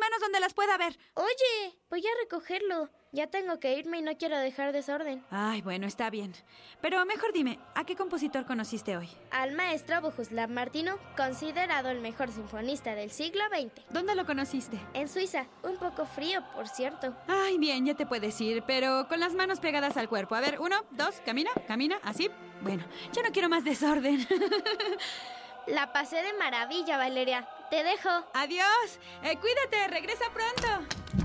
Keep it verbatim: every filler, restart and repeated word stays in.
manos donde las pueda ver. Oye, voy a recogerlo. Ya tengo que irme y no quiero dejar desorden. Ay, bueno, está bien. Pero mejor dime, ¿a qué compositor conociste hoy? Al maestro Bohuslav Martinu, considerado el mejor sinfonista del siglo veinte. ¿Dónde lo conociste? En Suiza, un poco frío, por cierto. Ay, bien, ya te puedes ir, pero con las manos pegadas al cuerpo. A ver, uno, dos, camina, camina, así. Bueno, ya no quiero más desorden. La pasé de maravilla, Valeria. Te dejo. Adiós. Eh, cuídate, regresa pronto.